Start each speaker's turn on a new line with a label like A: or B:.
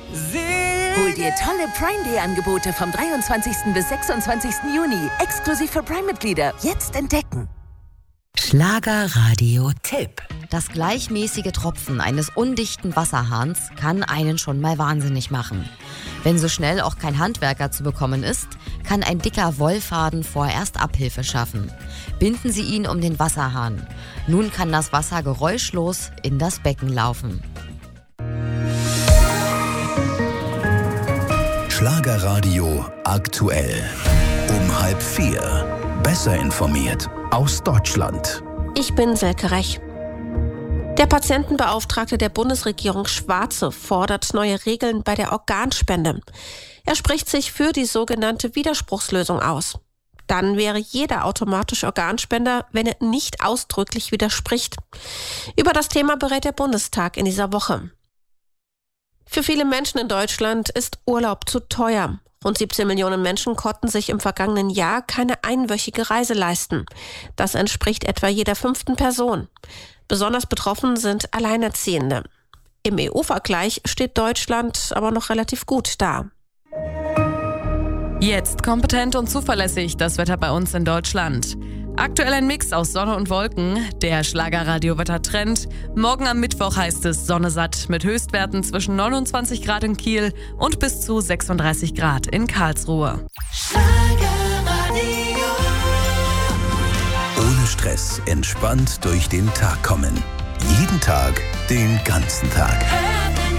A: Hol dir tolle Prime Day Angebote vom 23. bis 26. Juni. Exklusiv für Prime-Mitglieder. Jetzt entdecken.
B: Schlagerradio-Tipp.
C: Das gleichmäßige Tropfen eines undichten Wasserhahns kann einen schon mal wahnsinnig machen. Wenn so schnell auch kein Handwerker zu bekommen ist, kann ein dicker Wollfaden vorerst Abhilfe schaffen. Binden Sie ihn um den Wasserhahn. Nun kann das Wasser geräuschlos in das Becken laufen.
D: Schlagerradio aktuell. Um 3:30. Besser informiert aus Deutschland.
E: Ich bin Silke Rech. Der Patientenbeauftragte der Bundesregierung Schwarze fordert neue Regeln bei der Organspende. Er spricht sich für die sogenannte Widerspruchslösung aus. Dann wäre jeder automatisch Organspender, wenn er nicht ausdrücklich widerspricht. Über das Thema berät der Bundestag in dieser Woche. Für viele Menschen in Deutschland ist Urlaub zu teuer. Rund 17 Millionen Menschen konnten sich im vergangenen Jahr keine einwöchige Reise leisten. Das entspricht etwa jeder 5. Person. Besonders betroffen sind Alleinerziehende. Im EU-Vergleich steht Deutschland aber noch relativ gut da.
F: Jetzt kompetent und zuverlässig das Wetter bei uns in Deutschland. Aktuell ein Mix aus Sonne und Wolken, der Schlagerradio-Wetter-Trend. Morgen am Mittwoch heißt es Sonne satt mit Höchstwerten zwischen 29 Grad in Kiel und bis zu 36 Grad in Karlsruhe.
D: Ohne Stress, entspannt durch den Tag kommen. Jeden Tag, den ganzen Tag.